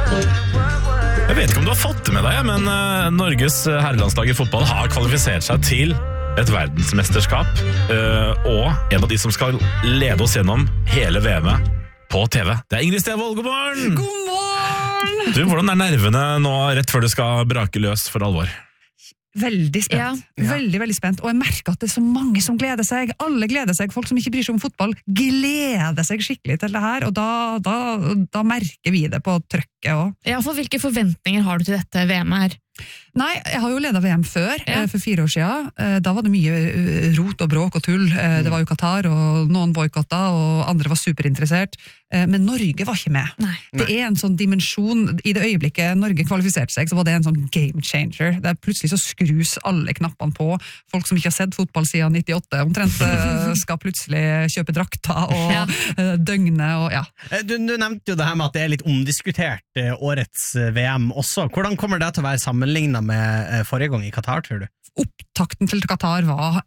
Jeg vet ikke om du har fått det med deg, men Norges herrelandslag i fotball har kvalifisert seg til et verdensmesterskap, og en av de som skal lede oss gjennom hele VM-et på TV. Det Ingrid Stevold, god morgen! God morgen! Du, hvordan nervene nå rett før du skal brake løs for alvor? Veldig spent. Ja. Veldig spent. Og jeg merker at det så mange som gleder seg. Alle gleder seg. Folk som ikke bryr seg om fotball gleder seg skikkelig til det her, og da merker vi det på trykket også. Ja, for hvilke forventninger har du til dette VM-et her? Nei, jeg har jo ledet VM før, for 4 år siden. Da var det mye rot og bråk og tull. Det var jo Qatar, og noen boykottet, og andre var superinteressert. Men Norge var ikke med. Nei. Det en sånn dimensjon. I det øyeblikket Norge kvalifiserte seg, så var det en sånn game changer. Der plutselig så skrus alle knappene på. Folk som ikke har sett fotball siden 98, omtrent skal plutselig kjøpe drakter og døgne. Og, ja. Du nevnte jo det her med at det litt omdiskutert årets VM også. Hvordan kommer det til å være sammenlignet med forrige gang i Qatar, tror du? Opptakten til Qatar var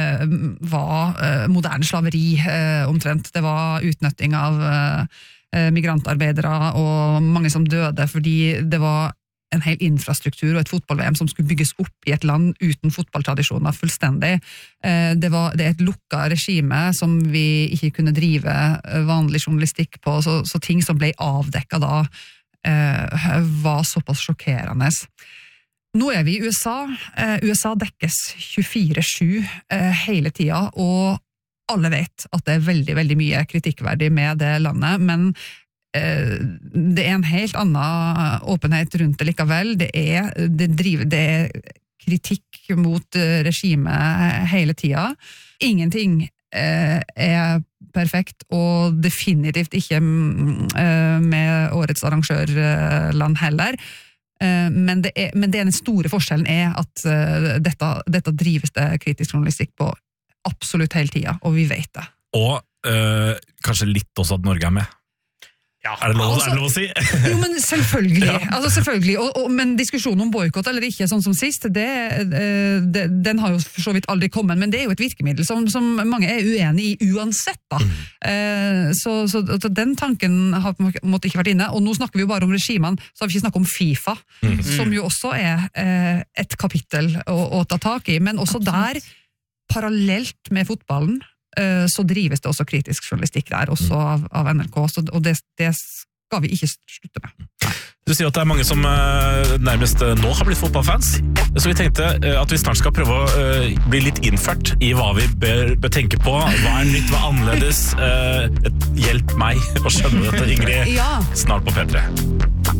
moderne slaveri, omtrent. Det var utnytting av migrantarbeidere og mange som døde fordi det var en hel infrastruktur og et fotball-VM som skulle bygges opp i et land uten fotballtradisjoner fullstendig. Det er et lukket regime som vi ikke kunne drive vanlig journalistikk på, så ting som ble avdekket da var såpass sjokkerende. Nå vi i USA. USA dekkes 24/7 hele tida, og alle vet at det veldig, veldig mye kritikkverdig med det landet, men det en helt annen åpenhet rundt det likevel. Det er kritikk mot regimet hele tida. Ingenting er perfekt, og definitivt ikke med årets arrangørland heller. Men den store forskjellen at dette drives det kritisk journalistikk på absolutt hele tida, og vi vet det. Og kanskje litt også at Norge med. Ja, er det lov å si? Jo, men selvfølgelig. Men diskusjonen om boykott eller ikke, sånn som sist, den har jo for så vidt aldri kommet, men det er jo et virkemiddel som mange er uenig i uansett da. Så den tanken har på en måte ikke vært inne, og nå snakker vi jo bare om regimene, så har vi ikke snakket om FIFA, som jo også er et kapittel å ta tak i, men også der, parallelt med fotballen, så drives det også kritisk journalistikk der, også av NRK, og det skal vi ikke slutte med. Du sier at det mange som nærmest nå har blitt fotballfans, så vi tenkte at vi snart skal prøve å bli litt innført i hva vi bør tenke på, hva nytt, hva annerledes. Hjelp meg å skjønne dette, Ingrid, snart på P3.